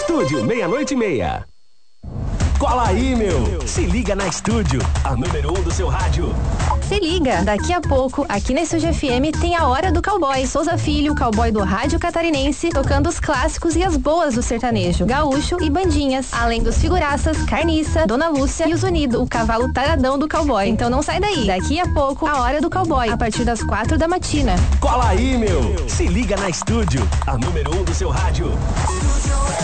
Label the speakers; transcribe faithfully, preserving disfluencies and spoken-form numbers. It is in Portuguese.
Speaker 1: Estúdio Meia-Noite e Meia. Cola aí, meu! Se liga na Estúdio, a número um do seu rádio.
Speaker 2: Se liga, daqui a pouco, aqui na Estúdio F M tem a Hora do Cowboy. Souza Filho, cowboy do rádio catarinense, tocando os clássicos e as boas do sertanejo, gaúcho e bandinhas. Além dos figuraças, Carniça, Dona Lúcia e os Unidos, o cavalo taradão do cowboy. Então não sai daí, daqui a pouco, a Hora do Cowboy, a partir das quatro da matina.
Speaker 1: Cola aí, meu! Se liga na Estúdio, a número um do seu rádio.